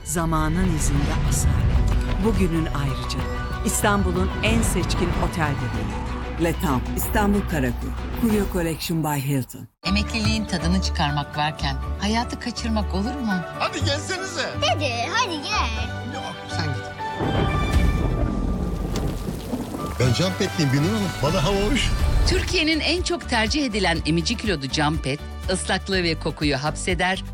Zamanın izinde asalet. Bugünün ayrıca. İstanbul'un en seçkin otel bebeği. Le Temps, İstanbul Karakuy. Curio Collection by Hilton. Emekliliğin tadını çıkarmak varken hayatı kaçırmak olur mu? Hadi gelsenize. Hadi gel. Yok sen git. Ben Campetliyim Gönül Hanım. Bana hava hoş. Türkiye'nin en çok tercih edilen emici kilodu Campet, ıslaklığı ve kokuyu hapseder,